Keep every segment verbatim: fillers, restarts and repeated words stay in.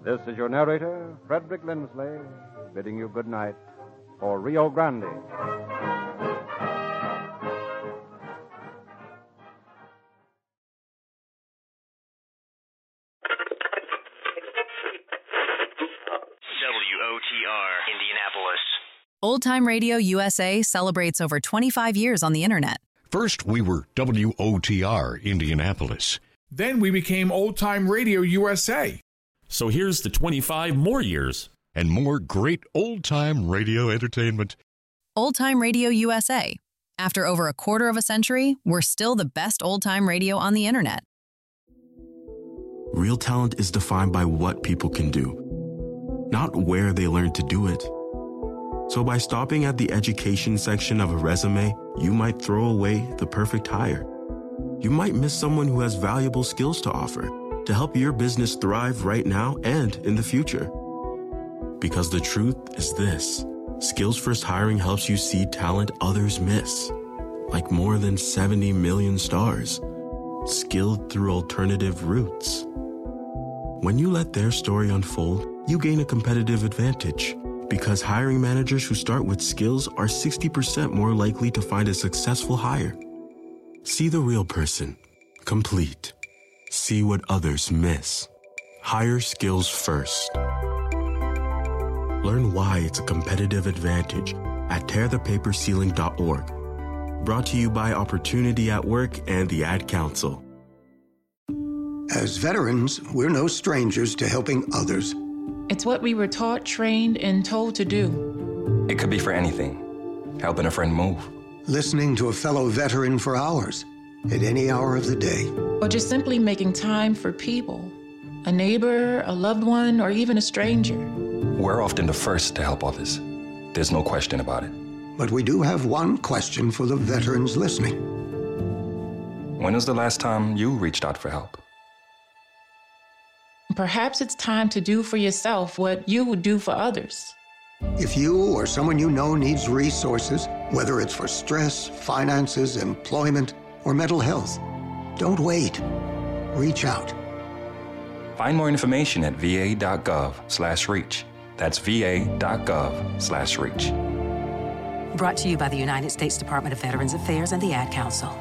This is your narrator, Frederick Lindsley, bidding you good night for Rio Grande. W O T R, Indianapolis. Old Time Radio U S A celebrates over twenty-five years on the Internet. First, we were W O T R, Indianapolis. Then we became Old Time Radio U S A. So here's the twenty-five more years. And more great old-time radio entertainment. Old Time Radio U S A. After over a quarter of a century, we're still the best old-time radio on the Internet. Real talent is defined by what people can do, not where they learn to do it. So by stopping at the education section of a resume, you might throw away the perfect hire. You might miss someone who has valuable skills to offer to help your business thrive right now and in the future. Because the truth is this: Skills First Hiring helps you see talent others miss, like more than seventy million stars, skilled through alternative routes. When you let their story unfold, you gain a competitive advantage, because hiring managers who start with skills are sixty percent more likely to find a successful hire. See the real person, complete. See what others miss. Hire skills first. Learn why it's a competitive advantage at tear the paper ceiling dot org. Brought to you by Opportunity at Work and the Ad Council. As veterans, we're no strangers to helping others. It's what we were taught, trained, and told to do. It could be for anything. Helping a friend move. Listening to a fellow veteran for hours, at any hour of the day. Or just simply making time for people. A neighbor, a loved one, or even a stranger. We're often the first to help others. There's no question about it. But we do have one question for the veterans listening. When was the last time you reached out for help? Perhaps it's time to do for yourself what you would do for others. If you or someone you know needs resources, whether it's for stress, finances, employment, or mental health, don't wait. Reach out. Find more information at va.gov slash reach. That's va.gov slash reach. Brought to you by the United States Department of Veterans Affairs and the Ad Council.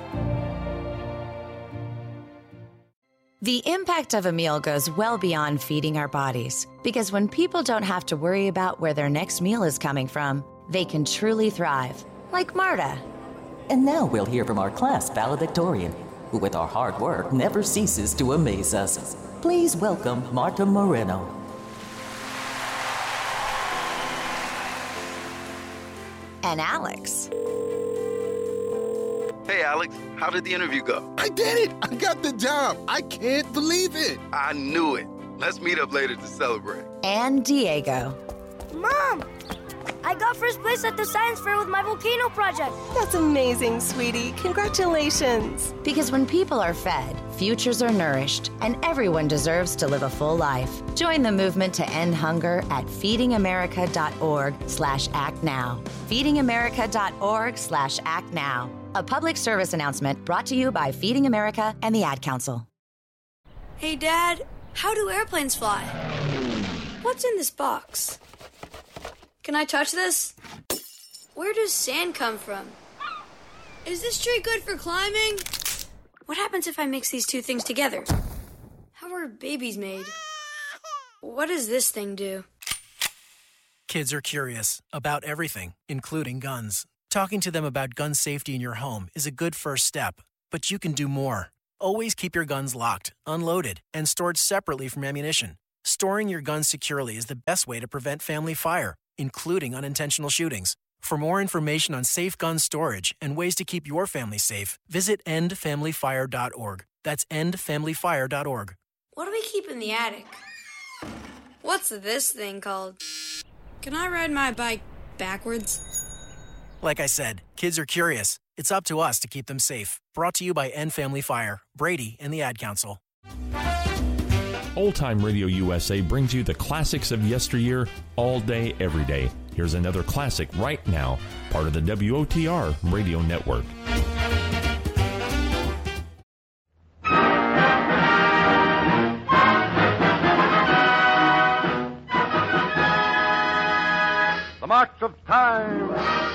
The impact of a meal goes well beyond feeding our bodies, because when people don't have to worry about where their next meal is coming from, they can truly thrive, like Marta. And now we'll hear from our class valedictorian, who with our hard work never ceases to amaze us. Please welcome Marta Moreno. And Alex. Hey, Alex, how did the interview go? I did it! I got the job! I can't believe it! I knew it. Let's meet up later to celebrate. And Diego. Mom! I got first place at the science fair with my volcano project. That's amazing, sweetie. Congratulations. Because when people are fed, futures are nourished, and everyone deserves to live a full life. Join the movement to end hunger at feedingamerica.org slash act now. feedingamerica.org slash act now. A public service announcement brought to you by Feeding America and the Ad Council. Hey, Dad, how do airplanes fly? What's in this box? Can I touch this? Where does sand come from? Is this tree good for climbing? What happens if I mix these two things together? How are babies made? What does this thing do? Kids are curious about everything, including guns. Talking to them about gun safety in your home is a good first step, but you can do more. Always keep your guns locked, unloaded, and stored separately from ammunition. Storing your guns securely is the best way to prevent family fire, including unintentional shootings. For more information on safe gun storage and ways to keep your family safe, visit end family fire dot org. That's end family fire dot org. What do we keep in the attic? What's this thing called? Can I ride my bike backwards? Like I said, kids are curious. It's up to us to keep them safe. Brought to you by End Family Fire, Brady, and the Ad Council. Old Time Radio U S A brings you the classics of yesteryear all day, every day. Here's another classic right now, part of the W O T R Radio Network. March of Time.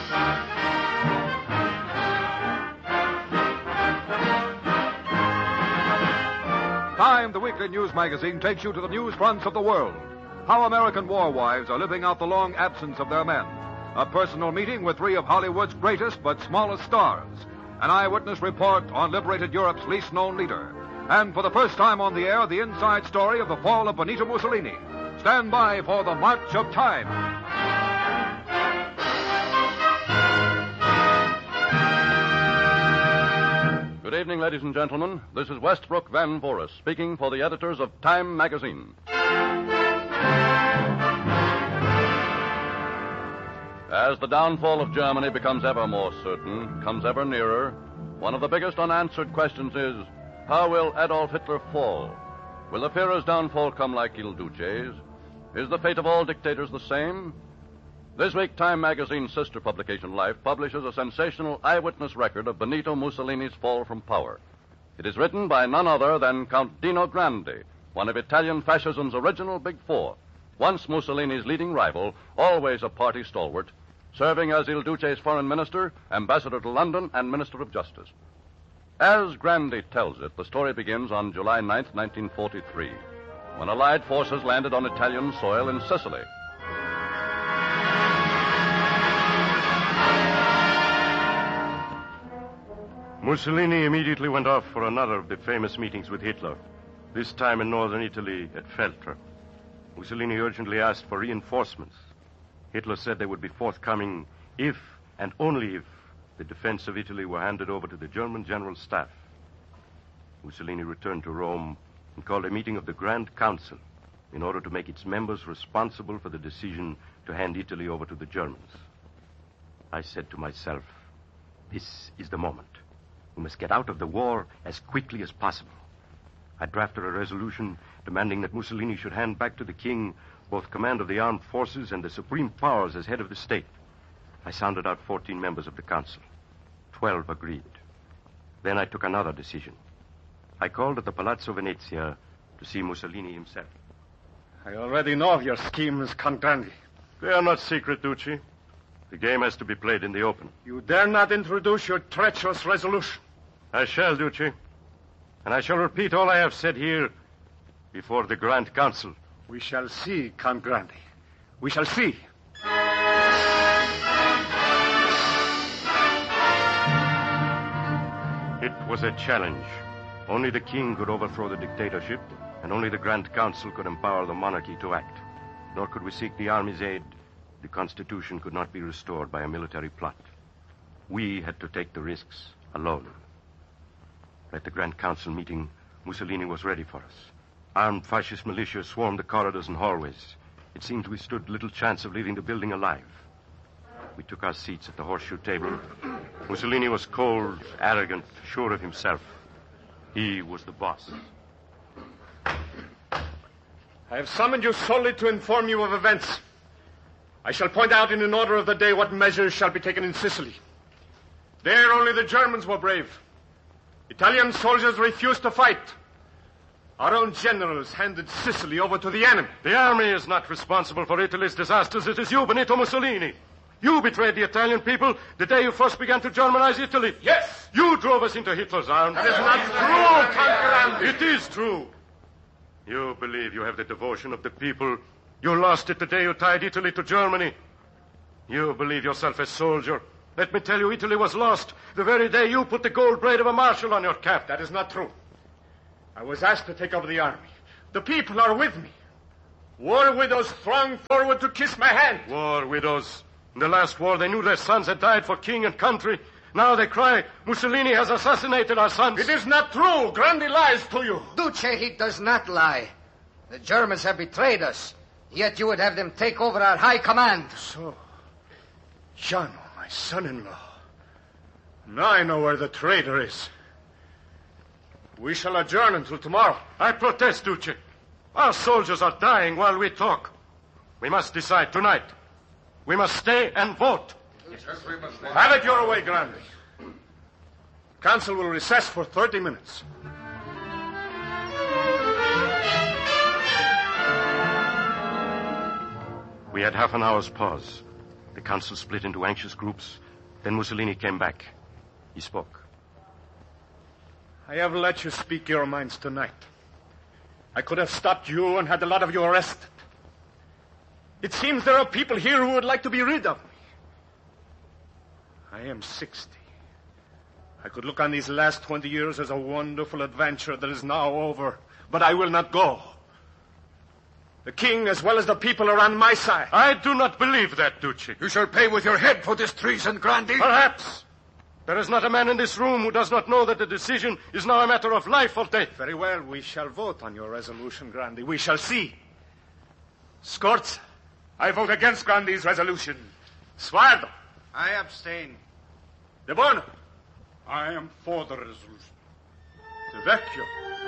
Time, the weekly news magazine, takes you to the news fronts of the world. How American war wives are living out the long absence of their men. A personal meeting with three of Hollywood's greatest but smallest stars. An eyewitness report on liberated Europe's least known leader. And for the first time on the air, the inside story of the fall of Benito Mussolini. Stand by for the March of Time. Good evening, ladies and gentlemen. This is Westbrook Van Voris speaking for the editors of Time magazine. As the downfall of Germany becomes ever more certain, comes ever nearer, one of the biggest unanswered questions is, how will Adolf Hitler fall? Will the Führer's downfall come like Il Duce's? Is the fate of all dictators the same? This week, Time magazine's sister publication, Life, publishes a sensational eyewitness record of Benito Mussolini's fall from power. It is written by none other than Count Dino Grande, one of Italian fascism's original Big Four, once Mussolini's leading rival, always a party stalwart, serving as Il Duce's foreign minister, ambassador to London, and minister of justice. As Grande tells it, the story begins on July ninth, nineteen forty-three, when Allied forces landed on Italian soil in Sicily. Mussolini immediately went off for another of the famous meetings with Hitler, this time in northern Italy at Feltre. Mussolini urgently asked for reinforcements. Hitler said they would be forthcoming if, and only if, the defense of Italy were handed over to the German General Staff. Mussolini returned to Rome and called a meeting of the Grand Council in order to make its members responsible for the decision to hand Italy over to the Germans. I said to myself, this is the moment. We must get out of the war as quickly as possible. I drafted a resolution demanding that Mussolini should hand back to the king both command of the armed forces and the supreme powers as head of the state. I sounded out fourteen members of the council. Twelve agreed. Then I took another decision. I called at the Palazzo Venezia to see Mussolini himself. I already know of your schemes, Count Grande. They are not secret, Ducci. The game has to be played in the open. You dare not introduce your treacherous resolution. I shall, Ducci. And I shall repeat all I have said here before the Grand Council. We shall see, Count Grande. We shall see. It was a challenge. Only the king could overthrow the dictatorship, and only the Grand Council could empower the monarchy to act. Nor could we seek the army's aid. The Constitution could not be restored by a military plot. We had to take the risks alone. At the Grand Council meeting, Mussolini was ready for us. Armed fascist militia swarmed the corridors and hallways. It seemed we stood little chance of leaving the building alive. We took our seats at the horseshoe table. Mussolini was cold, arrogant, sure of himself. He was the boss. I have summoned you solely to inform you of events. I shall point out in an order of the day what measures shall be taken in Sicily. There only the Germans were brave. Italian soldiers refused to fight. Our own generals handed Sicily over to the enemy. The army is not responsible for Italy's disasters. It is you, Benito Mussolini. You betrayed the Italian people the day you first began to Germanize Italy. Yes! You drove us into Hitler's arms. That is not true, Count Grande. It is true. You believe you have the devotion of the people. You lost it the day you tied Italy to Germany. You believe yourself a soldier. Let me tell you, Italy was lost the very day you put the gold braid of a marshal on your cap. That is not true. I was asked to take over the army. The people are with me. War widows throng forward to kiss my hand. War widows. In the last war, they knew their sons had died for king and country. Now they cry, Mussolini has assassinated our sons. It is not true. Grandi lies to you. Duce, he does not lie. The Germans have betrayed us. Yet you would have them take over our high command. So, Giano, my son-in-law. Now I know where the traitor is. We shall adjourn until tomorrow. I protest, Duce. Our soldiers are dying while we talk. We must decide tonight. We must stay and vote. Yes, we must stay. Have it your way, Grande. Council will recess for thirty minutes. We had half an hour's pause. The council split into anxious groups. Then Mussolini came back. He spoke. I have let you speak your minds tonight. I could have stopped you and had a lot of you arrested. It seems there are people here who would like to be rid of me. I am sixty. I could look on these last twenty years as a wonderful adventure that is now over, but I will not go. The king, as well as the people, are on my side. I do not believe that, Duce. You shall pay with your head for this treason, Grandi. Perhaps. There is not a man in this room who does not know that the decision is now a matter of life or death. Very well, we shall vote on your resolution, Grandi. We shall see. Scorza, I vote against Grandi's resolution. Suardo, I abstain. De Bono, I am for the resolution. De Vecchio.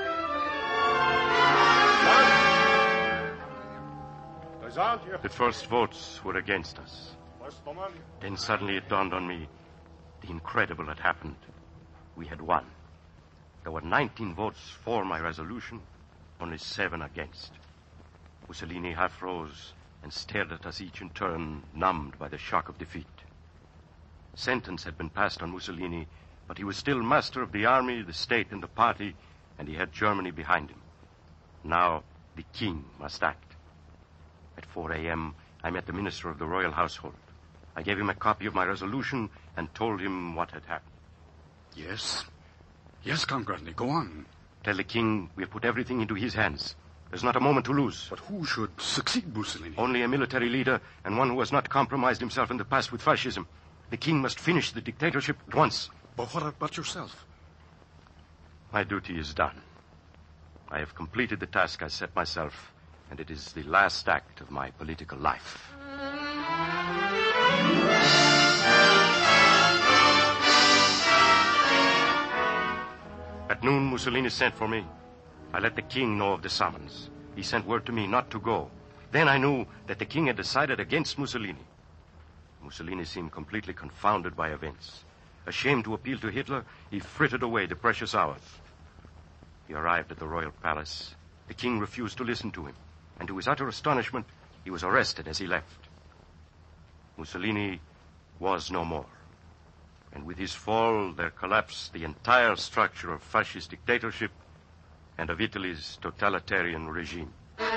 The first votes were against us. Then suddenly it dawned on me. The incredible had happened. We had won. There were nineteen votes for my resolution, only seven against. Mussolini half rose and stared at us each in turn, numbed by the shock of defeat. Sentence had been passed on Mussolini, but he was still master of the army, the state, and the party, and he had Germany behind him. Now the king must act. At four a.m., I met the minister of the royal household. I gave him a copy of my resolution and told him what had happened. Yes. Yes, Count Grandi, go on. Tell the king we have put everything into his hands. There's not a moment to lose. But who should succeed Mussolini? Only a military leader and one who has not compromised himself in the past with fascism. The king must finish the dictatorship at once. But what about yourself? My duty is done. I have completed the task I set myself, and it is the last act of my political life. At noon, Mussolini sent for me. I let the king know of the summons. He sent word to me not to go. Then I knew that the king had decided against Mussolini. Mussolini seemed completely confounded by events. Ashamed to appeal to Hitler, he frittered away the precious hours. He arrived at the royal palace. The king refused to listen to him, and to his utter astonishment, he was arrested as he left. Mussolini was no more. And with his fall, there collapsed the entire structure of fascist dictatorship and of Italy's totalitarian regime.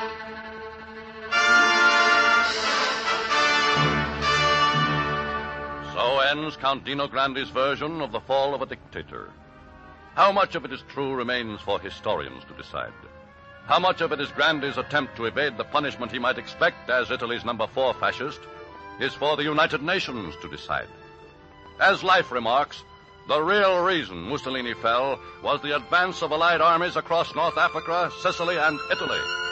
So ends Count Dino Grandi's version of the fall of a dictator. How much of it is true remains for historians to decide. How much of it is Grandi's attempt to evade the punishment he might expect as Italy's number four fascist is for the United Nations to decide. As Life remarks, the real reason Mussolini fell was the advance of Allied armies across North Africa, Sicily, and Italy.